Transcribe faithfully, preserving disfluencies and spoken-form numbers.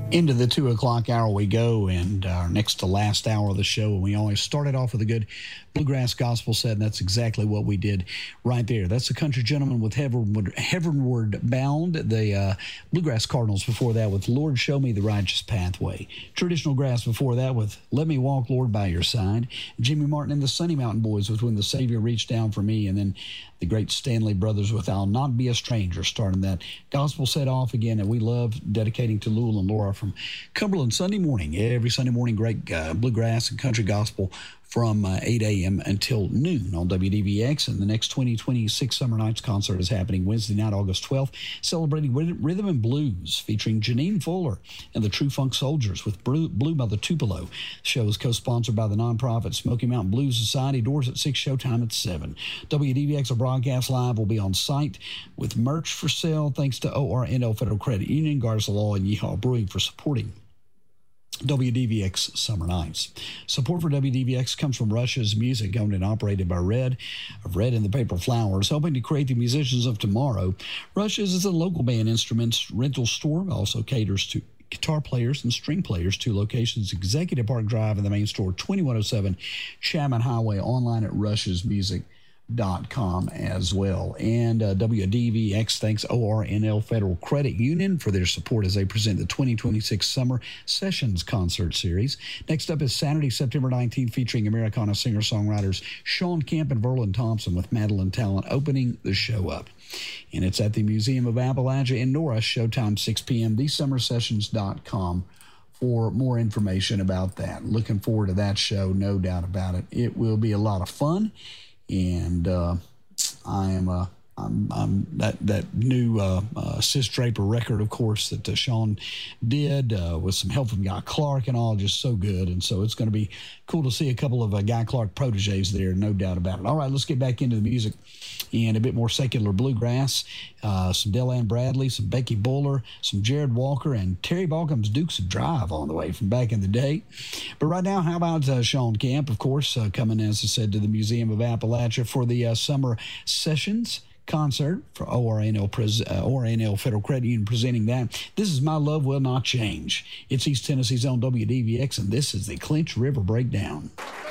Into the two o'clock hour we go, and our next to last hour of the show. And we always started off with a good bluegrass gospel set, and that's exactly what we did right there. That's the Country Gentleman with Heavenward, Heavenward Bound. The uh, Bluegrass Cardinals before that with Lord, Show Me the Righteous Pathway. Traditional Grass before that with Let Me Walk, Lord, by Your Side. Jimmy Martin and the Sunny Mountain Boys with When the Savior Reached Down for Me. And then the great Stanley Brothers with I'll Not Be a Stranger, starting that gospel set off again that we love dedicating to Lewell and Laura from Cumberland Sunday morning. Every Sunday morning, great uh, bluegrass and country gospel from uh, eight a.m. until noon on W D V X. And the next twenty twenty-six Summer Nights concert is happening Wednesday night, August twelfth, celebrating Rhythm and Blues, featuring Janine Fuller and the True Funk Soldiers with Blue, Blue by the Tupelo. The show is co-sponsored by the nonprofit Smoky Mountain Blues Society. Doors at six, showtime at seven. W D V X, a broadcast live, will be on site with merch for sale, thanks to O R N L Federal Credit Union, Garza Law, and Yeehaw Brewing for supporting W D V X Summer Nights. Support for W D V X comes from Rush's Music, owned and operated by Red of Red and the Paper Flowers, helping to create the musicians of tomorrow. Rush's is a local band instruments rental store, also caters to guitar players and string players. Two locations, Executive Park Drive and the main store, twenty-one oh seven Chapman Highway, online at rush's music dot com as well. And uh, W D V X thanks O R N L Federal Credit Union for their support as they present the twenty twenty-six Summer Sessions Concert Series. Next up is Saturday, September nineteenth, featuring Americana singer-songwriters Sean Kemp and Verlin Thompson with Madeline Talent opening the show up. And it's at the Museum of Appalachia in Nora, showtime six p.m. the summer sessions dot com for more information about that. Looking forward to that show, no doubt about it. It will be a lot of fun. And uh, I am uh, I'm, I'm that that new uh, uh, Sis Draper record, of course, that uh, Sean did uh, with some help from Guy Clark and all, just so good. And so it's going to be cool to see a couple of uh, Guy Clark proteges there, no doubt about it. All right, let's get back into the music and a bit more secular bluegrass. Uh, some Deland Bradley, some Becky Buller, some Jared Walker, and Terry Balcom's Dukes of Drive on the way from back in the day. But right now, how about uh, Sean Kemp, of course, uh, coming, as I said, to the Museum of Appalachia for the uh, Summer Sessions concert for O R N L, Pres- uh, O R N L Federal Credit Union presenting that. This is My Love Will Not Change. It's East Tennessee's own W D V X, and this is the Clinch River Breakdown.